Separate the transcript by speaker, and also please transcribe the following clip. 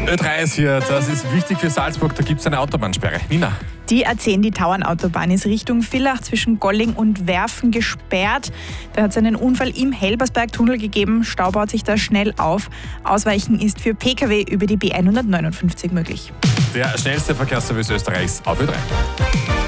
Speaker 1: Ö3 ist hier, das ist wichtig für Salzburg, da gibt es eine Autobahnsperre. Nina.
Speaker 2: Die A10, die Tauernautobahn, ist Richtung Villach zwischen Golling und Werfen gesperrt. Da hat es einen Unfall im Helbersberg-Tunnel gegeben. Stau baut sich da schnell auf. Ausweichen ist für Pkw über die B159 möglich.
Speaker 1: Der schnellste Verkehrsservice Österreichs auf Ö3.